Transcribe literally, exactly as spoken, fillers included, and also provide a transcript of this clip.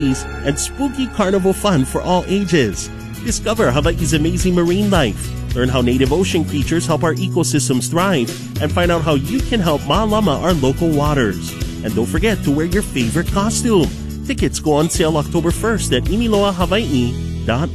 and spooky carnival fun for all ages. Discover Hawaii's amazing marine life, learn how native ocean creatures help our ecosystems thrive, and find out how you can help Ma'alama our local waters. And don't forget to wear your favorite costume. Tickets go on sale October first at imiloa hawaii dot